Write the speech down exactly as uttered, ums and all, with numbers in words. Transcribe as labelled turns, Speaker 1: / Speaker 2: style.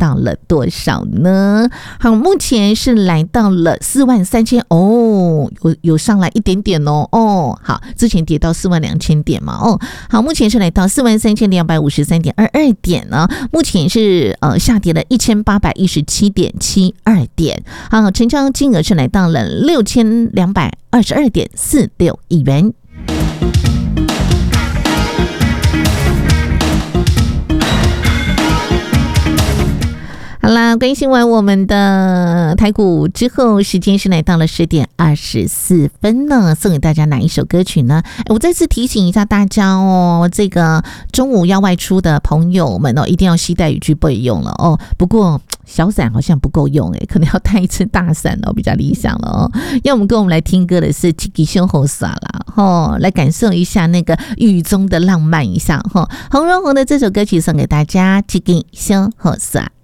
Speaker 1: 到了多少呢？好，目前是来到了四万三千哦，有有上来一点点哦哦，好，之前跌到四万两千点嘛哦，好，目前是来到四万三千两百五十三点二二点呢，目前是呃下跌了一千八百一十七点七二点，好，成交金额是来到了六千两百二十二点四六亿元。好啦，关心完我们的台股之后，时间是来到了十点二十四分呢。送给大家哪一首歌曲呢？我再次提醒一下大家哦，这个中午要外出的朋友们哦，一定要携带雨具备用了哦。不过小伞好像不够用诶，可能要带一支大伞哦，比较理想了哦。要我们跟我们来听歌的是吉吉胸后洒啦，哦，来感受一下那个雨中的浪漫一下哈。红荣红的这首歌曲送给大家，吉吉胸后洒。